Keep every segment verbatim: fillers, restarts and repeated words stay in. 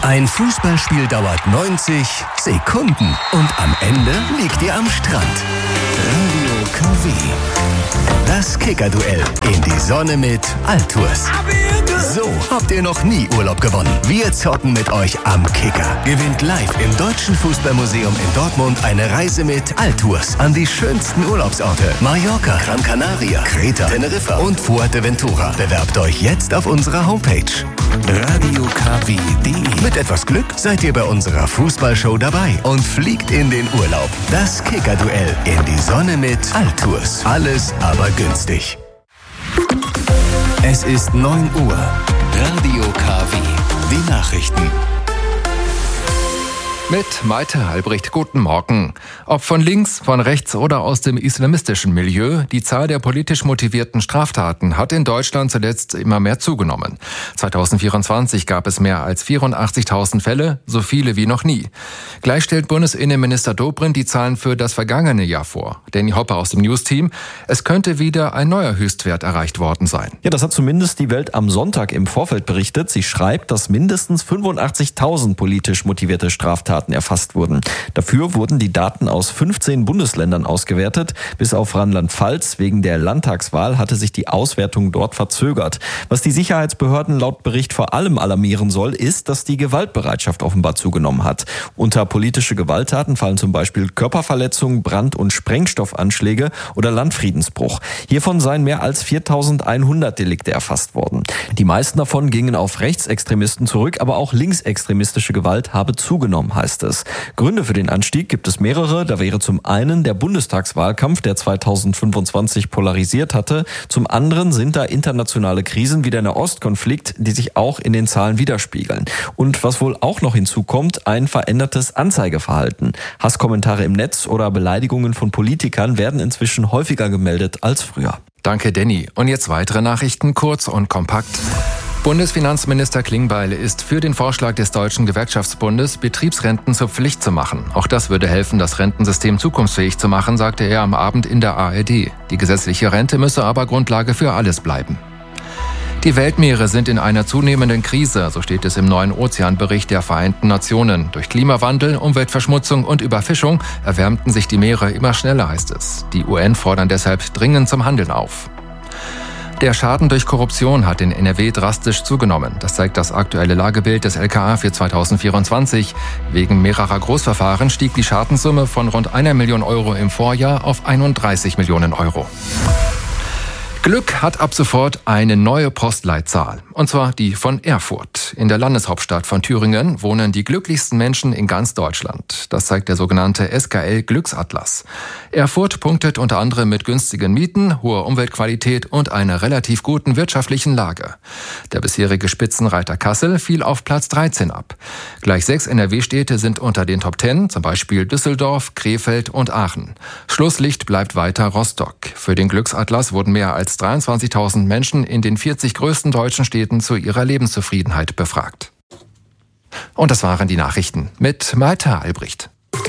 Ein Fußballspiel dauert neunzig Sekunden und am Ende liegt ihr am Strand. Radio K W. Das Kicker-Duell in die Sonne mit Altours. So habt ihr noch nie Urlaub gewonnen. Wir zocken mit euch am Kicker. Gewinnt live im Deutschen Fußballmuseum in Dortmund eine Reise mit Altours an die schönsten Urlaubsorte. Mallorca, Gran Canaria, Kreta, Teneriffa und Fuerteventura. Bewerbt euch jetzt auf unserer Homepage radio k w punkt d e. Mit etwas Glück seid ihr bei unserer Fußballshow dabei und fliegt in den Urlaub. Das Kicker-Duell in die Sonne mit Altours. Alles aber günstig. Es ist neun Uhr. Radio K W. Die Nachrichten. Mit Malte Halbricht, guten Morgen. Ob von links, von rechts oder aus dem islamistischen Milieu, die Zahl der politisch motivierten Straftaten hat in Deutschland zuletzt immer mehr zugenommen. zweitausendvierundzwanzig gab es mehr als vierundachtzigtausend Fälle, so viele wie noch nie. Gleich stellt Bundesinnenminister Dobrindt die Zahlen für das vergangene Jahr vor. Danny Hopper aus dem News-Team. Es könnte wieder ein neuer Höchstwert erreicht worden sein. Ja, das hat zumindest die Welt am Sonntag im Vorfeld berichtet. Sie schreibt, dass mindestens fünfundachtzigtausend politisch motivierte Straftaten erfasst wurden. Dafür wurden die Daten aus fünfzehn Bundesländern ausgewertet. Bis auf Rheinland-Pfalz wegen der Landtagswahl hatte sich die Auswertung dort verzögert. Was die Sicherheitsbehörden laut Bericht vor allem alarmieren soll, ist, dass die Gewaltbereitschaft offenbar zugenommen hat. Unter politische Gewalttaten fallen zum Beispiel Körperverletzungen, Brand- und Sprengstoffanschläge oder Landfriedensbruch. Hiervon seien mehr als viertausendeinhundert Delikte erfasst worden. Die meisten davon gingen auf Rechtsextremisten zurück, aber auch linksextremistische Gewalt habe zugenommen, heißt es. Gründe für den Anstieg gibt es mehrere. Da wäre zum einen der Bundestagswahlkampf, der zweitausendfünfundzwanzig polarisiert hatte. Zum anderen sind da internationale Krisen wie der Nahostkonflikt, die sich auch in den Zahlen widerspiegeln. Und was wohl auch noch hinzukommt, ein verändertes Anzeigeverhalten. Hasskommentare im Netz oder Beleidigungen von Politikern werden inzwischen häufiger gemeldet als früher. Danke, Danny. Und jetzt weitere Nachrichten, kurz und kompakt. Bundesfinanzminister Klingbeil ist für den Vorschlag des Deutschen Gewerkschaftsbundes, Betriebsrenten zur Pflicht zu machen. Auch das würde helfen, das Rentensystem zukunftsfähig zu machen, sagte er am Abend in der A R D. Die gesetzliche Rente müsse aber Grundlage für alles bleiben. Die Weltmeere sind in einer zunehmenden Krise, so steht es im neuen Ozeanbericht der Vereinten Nationen. Durch Klimawandel, Umweltverschmutzung und Überfischung erwärmten sich die Meere immer schneller, heißt es. Die U N fordern deshalb dringend zum Handeln auf. Der Schaden durch Korruption hat in N R W drastisch zugenommen. Das zeigt das aktuelle Lagebild des L K A für zweitausendvierundzwanzig. Wegen mehrerer Großverfahren stieg die Schadenssumme von rund einer Million Euro im Vorjahr auf einunddreißig Millionen Euro. Glück hat ab sofort eine neue Postleitzahl, und zwar die von Erfurt. In der Landeshauptstadt von Thüringen wohnen die glücklichsten Menschen in ganz Deutschland. Das zeigt der sogenannte S K L-Glücksatlas. Erfurt punktet unter anderem mit günstigen Mieten, hoher Umweltqualität und einer relativ guten wirtschaftlichen Lage. Der bisherige Spitzenreiter Kassel fiel auf Platz dreizehn ab. Gleich sechs N R W-Städte sind unter den Top zehn, zum Beispiel Düsseldorf, Krefeld und Aachen. Schlusslicht bleibt weiter Rostock. Für den Glücksatlas wurden mehr als dreiundzwanzigtausend Menschen in den vierzig größten deutschen Städten zu ihrer Lebenszufriedenheit befragt. Und das waren die Nachrichten mit Malte Albrecht.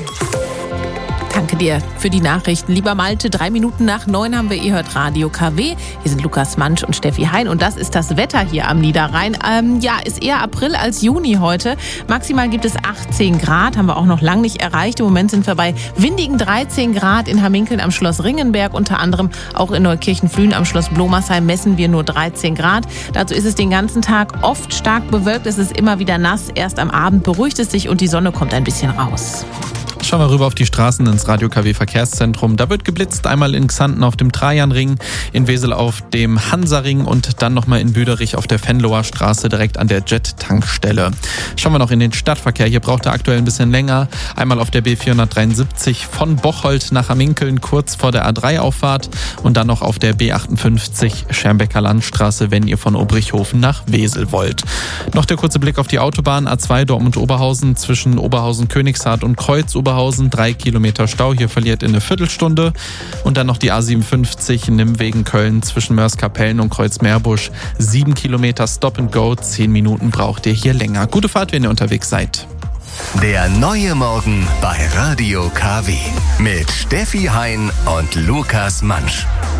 Danke dir für die Nachrichten. Lieber Malte, drei Minuten nach neun haben wir, ihr hört Radio K W. Hier sind Lukas Mansch und Steffi Hein und das ist das Wetter hier am Niederrhein. Ähm, ja, ist eher April als Juni heute. Maximal gibt es achtzehn Grad, haben wir auch noch lang nicht erreicht. Im Moment sind wir bei windigen dreizehn Grad in Hamminkeln am Schloss Ringenberg, unter anderem auch in Neukirchen-Flühen am Schloss Blomersheim messen wir nur dreizehn Grad. Dazu ist es den ganzen Tag oft stark bewölkt, es ist immer wieder nass. Erst am Abend beruhigt es sich und die Sonne kommt ein bisschen raus. Schauen wir rüber auf die Straßen ins Radio K W Verkehrszentrum. Da wird geblitzt, einmal in Xanten auf dem Trajanring, in Wesel auf dem Hansaring und dann nochmal in Büderich auf der Venloer Straße direkt an der Jet-Tankstelle. Schauen wir noch in den Stadtverkehr. Hier braucht er aktuell ein bisschen länger. Einmal auf der B vierhundertdreiundsiebzig von Bocholt nach Hamminkeln kurz vor der A drei Auffahrt und dann noch auf der B achtundfünfzig Schermbecker Landstraße, wenn ihr von Obrichhofen nach Wesel wollt. Noch der kurze Blick auf die Autobahn A zwei Dortmund-Oberhausen zwischen Oberhausen-Königshardt und Kreuz-Oberhausen. Drei Kilometer Stau, hier verliert in eine Viertelstunde. Und dann noch die A siebenundfünfzig Nimmwegen Köln zwischen Mörs-Kapellen und Kreuzmeerbusch. Sieben Kilometer Stop and Go, zehn Minuten braucht ihr hier länger. Gute Fahrt, wenn ihr unterwegs seid. Der neue Morgen bei Radio K W mit Steffi Hein und Lukas Mansch.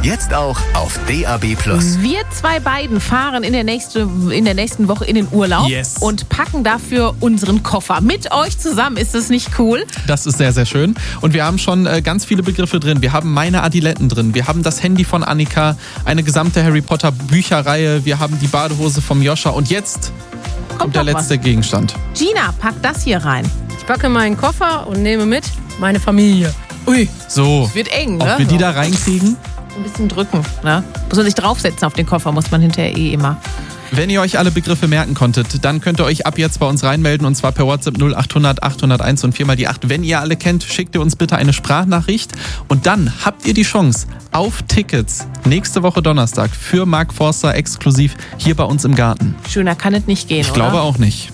Jetzt auch auf D A B plus. Wir zwei beiden fahren in der, nächste, in der nächsten Woche in den Urlaub Yes. und packen dafür unseren Koffer. Mit euch zusammen, ist das nicht cool? Das ist sehr, sehr schön. Und wir haben schon äh, ganz viele Begriffe drin. Wir haben meine Adiletten drin. Wir haben das Handy von Annika, eine gesamte Harry Potter Bücherreihe. Wir haben die Badehose vom Joscha. Und jetzt kommt, kommt der letzte was. Gegenstand. Gina, pack das hier rein. Ich packe meinen Koffer und nehme mit meine Familie. Ui, so. Es wird eng, Ob ne? Ob wir die da reinkriegen? Ein bisschen drücken, ne? Muss man sich draufsetzen auf den Koffer, muss man hinterher eh immer. Wenn ihr euch alle Begriffe merken konntet, dann könnt ihr euch ab jetzt bei uns reinmelden und zwar per WhatsApp null acht hundert achthunderteins und viermal die acht. Wenn ihr alle kennt, schickt ihr uns bitte eine Sprachnachricht und dann habt ihr die Chance auf Tickets nächste Woche Donnerstag für Mark Forster exklusiv hier bei uns im Garten. Schöner kann es nicht gehen, Ich oder? glaube auch nicht.